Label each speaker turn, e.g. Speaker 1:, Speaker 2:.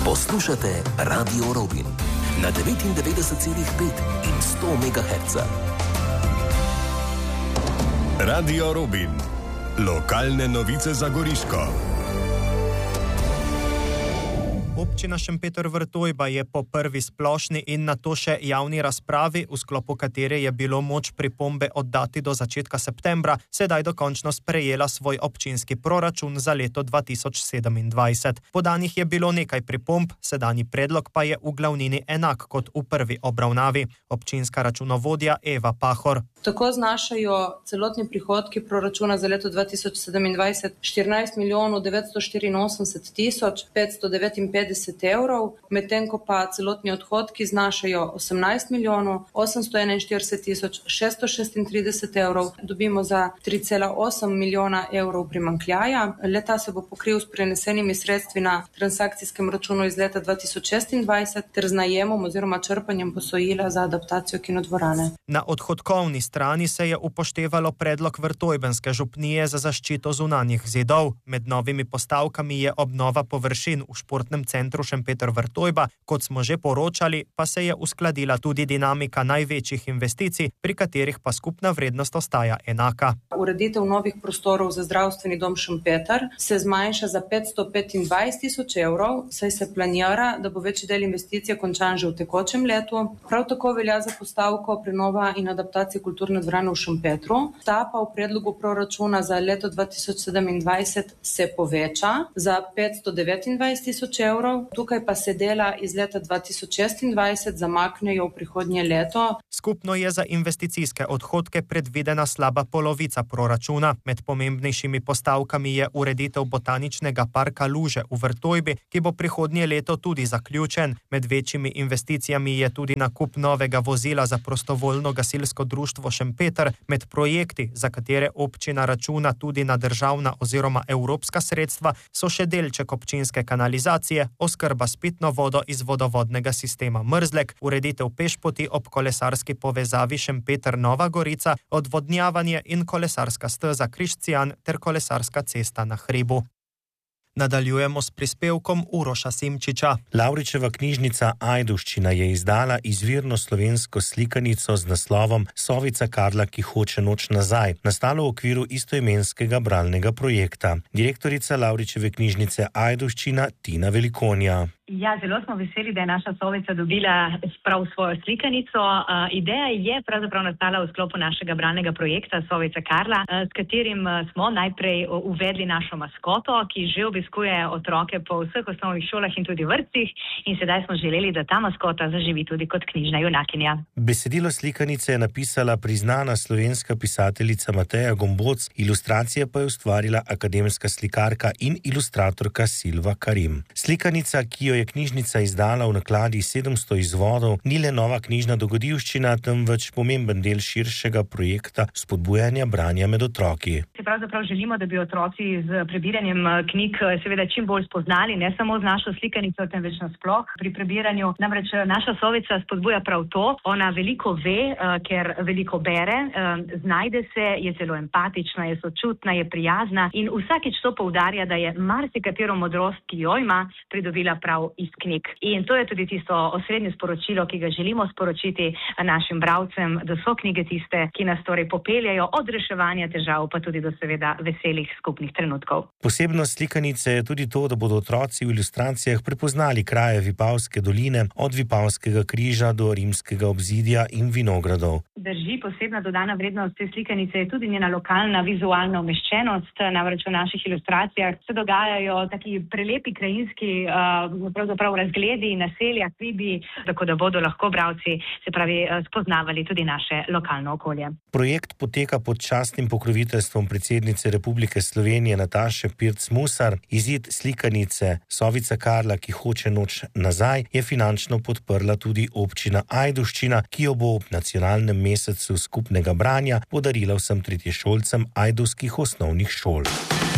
Speaker 1: Poslušate Radio Robin na 99,5 in 100 MHz.
Speaker 2: Radio Robin. Lokalne novice za Goriško.
Speaker 3: Občina Šempeter-Vrtojba je po prvi splošni in nato še javni razpravi, v sklopu katere je bilo moč pripombe oddati do začetka septembra, sedaj dokončno sprejela svoj občinski proračun za leto 2027. Podanih je bilo nekaj pripomb, sedanji predlog pa je v glavnini enak kot v prvi obravnavi. Občinska računovodja Eva Pahor.
Speaker 4: Tako znašajo celotni prihodki proračuna za leto 2027 14 milijonov 984 tisoč 559 evrov, medtem ko pa celotni odhodki znašajo 18 milijonov 841 tisoč 636 evrov. Dobimo za 3,8 milijona evrov primanjkljaja. Leta se bo pokril s prenesenimi sredstvi na transakcijskem računu iz leta 2026 ter z najemom oziroma črpanjem posojila za adaptacijo kinodvorane.
Speaker 3: Na odhodkovni strani se je upoštevalo predlog Vrtojbenske župnije za zaščito zunanjih zidov. Med novimi postavkami je obnova površin v športnem centru Šempeter-Vrtojba. Kot smo že poročali, pa se je uskladila tudi dinamika največjih investicij, pri katerih pa skupna vrednost ostaja enaka.
Speaker 4: Ureditev novih prostorov za zdravstveni dom Šempeter se zmanjša za 525 tisoč evrov, saj se planira, da bo večji del investicije končan že v tekočem letu. Prav tako velja za postavko prenova in adaptacija kulturne dvorane v Šempetru. Ta pa v predlogu proračuna za leto 2027 se poveča za 529 tisoč evrov. Tukaj pa se dela iz leta 2026 zamaknejo v prihodnje leto.
Speaker 3: Skupno je za investicijske odhodke predvidena slaba polovica proračuna. Med pomembnejšimi postavkami je ureditev botaničnega parka Luže v Vrtojbi, ki bo prihodnje leto tudi zaključen. Med večjimi investicijami je tudi nakup novega vozila za prostovoljno gasilsko društvo Šempeter. Med projekti, za katere občina računa tudi na državna oziroma evropska sredstva, so še delček občinske kanalizacije, oskrba s pitno vodo iz vodovodnega sistema Mrzlek, ureditev pešpoti ob kolesarski povezavi Šempeter-Nova Gorica, odvodnjavanje in kolesarska steza Križcijan ter kolesarska cesta na hribu. Nadaljujemo s prispevkom Uroša Simčiča.
Speaker 5: Lavričeva knjižnica Ajdovščina je izdala izvirno slovensko slikanico z naslovom Sovica Karla, ki hoče noč nazaj, nastalo v okviru istoimenskega bralnega projekta. Direktorica Lavričeve knjižnice Ajdovščina Tina Velikonja.
Speaker 6: Ja, zelo smo veseli, da je naša Sovica dobila prav svojo slikanico. Ideja je pravzaprav nastala v sklopu našega bralnega projekta Sovica Karla, s katerim smo najprej uvedli našo maskoto, ki že obiskuje otroke po vseh osnovnih šolah in tudi vrtcih, in sedaj smo želeli, da ta maskota zaživi tudi kot knjižna junakinja.
Speaker 5: Besedilo slikanice je napisala priznana slovenska pisateljica Mateja Gomboc, ilustracije pa je ustvarila akademska slikarka in ilustratorka Silva Karim. Slikanica, ki jo je knjižnica izdala v nakladi 700 izvodov, ni le nova knjižna dogodivščina, temveč pomemben del širšega projekta spodbujanja branja med otroki.
Speaker 6: Pravzaprav želimo, da bi otroci z prebiranjem knjig seveda čim bolj spoznali, ne samo z našo slikanico, temveč nasploh pri prebiranju. Namreč naša Sovica spodbuja prav to. Ona veliko ve, ker veliko bere, znajde se, je zelo empatična, je sočutna, je prijazna in vsakič to poudarja, da je marsikatero modrost, ki jo ima, pridobila prav iz knjig. In to je tudi tisto osrednje sporočilo, ki ga želimo sporočiti našim bralcem, da so knjige tiste, ki nas torej popeljajo od reševanja težav, pa tudi do seveda veselih skupnih trenutkov.
Speaker 5: Posebnost slikanice je tudi to, da bodo otroci v ilustracijah prepoznali kraje Vipavske doline, od Vipavskega križa do rimskega obzidja in vinogradov.
Speaker 6: Drži, posebna dodana vrednost te slikanice je tudi njena lokalna vizualna umeščenost. Namreč v naših ilustracijah se dogajajo taki prelepi krajinski pravzaprav razgledi, naselja, hribi, tako da bodo lahko bralci spoznavali tudi naše lokalno okolje.
Speaker 5: Projekt poteka pod častnim pokroviteljstvom predsednice Republike Slovenije Nataše Pirc Musar. Izid slikanice Sovica Karla, ki hoče noč nazaj, je finančno podprla tudi občina Ajdovščina, ki jo bo ob nacionalnem mesecu skupnega branja podarila vsem tretješolcem ajdovskih osnovnih šol.